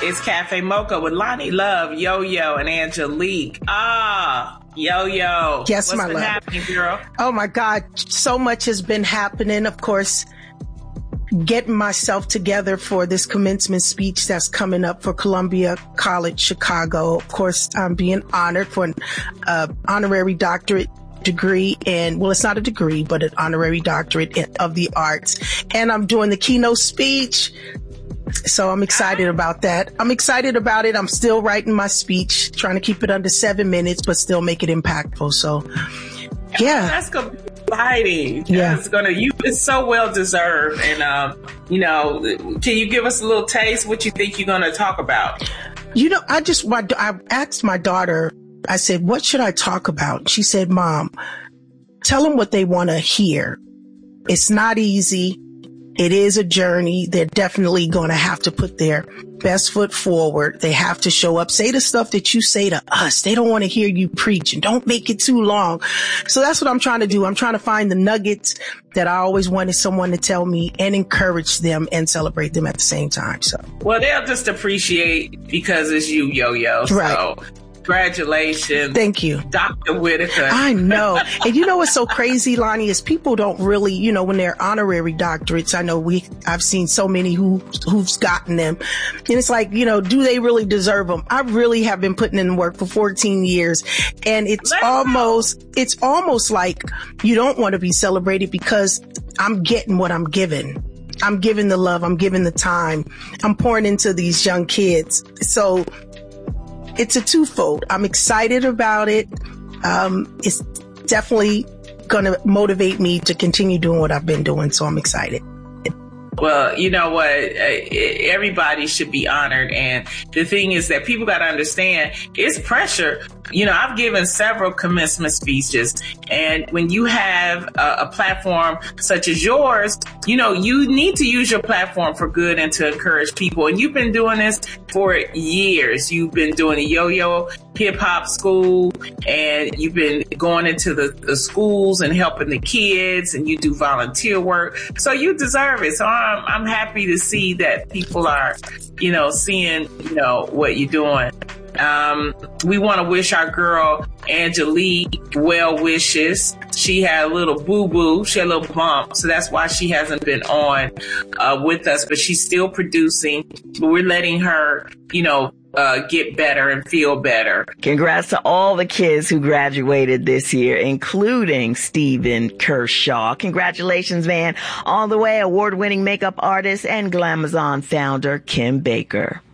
It's Cafe Mocha with Lonnie Love, Yo-Yo, and Angelique. Yo-Yo. Yes, What's my been love. happening, girl? Oh, my God. So much has been happening. Of course, getting myself together for this commencement speech that's coming up for Columbia College Chicago. Of course, I'm being honored for an honorary doctorate degree in, well, it's not a degree, but an honorary doctorate of the arts. And I'm doing the keynote speech. So I'm excited about that. I'm excited about it. I'm still writing my speech, trying to keep it under 7 minutes, but still make it impactful. So, yeah. That's going to be exciting. Yeah. It's so well deserved. And, can you give us a little taste what you think you're going to talk about? I asked my daughter, I said, what should I talk about? She said, Mom, tell them what they want to hear. It's not easy. It is a journey. They're definitely going to have to put their best foot forward. They have to show up, say the stuff that you say to us. They don't want to hear you preach, and don't make it too long. So that's what I'm trying to do. I'm trying to find the nuggets that I always wanted someone to tell me and encourage them and celebrate them at the same time. So, well, they'll just appreciate because it's you, Yo-Yo. Right. So. Congratulations. Thank you. Dr. Whitaker. I know. And you know what's so crazy, Lonnie, is people don't really, when they're honorary doctorates, I know I've seen so many who's gotten them. And it's like, do they really deserve them? I really have been putting in work for 14 years. And it's almost like you don't want to be celebrated because I'm getting what I'm given. I'm giving the love. I'm giving the time. I'm pouring into these young kids. So it's a twofold. I'm excited about it. It's definitely going to motivate me to continue doing what I've been doing. So I'm excited. Well, you know what? Everybody should be honored. And the thing is that people got to understand it's pressure. I've given several commencement speeches, and when you have a platform such as yours, you need to use your platform for good and to encourage people. And you've been doing this for years. You've been doing a Yo-Yo hip hop school, and you've been going into the schools and helping the kids, and you do volunteer work. So you deserve it. So I'm happy to see that people are, seeing, what you're doing. We want to wish our girl Angelique well wishes. She had a little boo-boo. She had a little bump. So that's why she hasn't been on with us, but she's still producing. But we're letting her, get better and feel better. Congrats to all the kids who graduated this year, including Stephen Kershaw. Congratulations, man. All the way, award-winning makeup artist and Glamazon founder Kim Baker.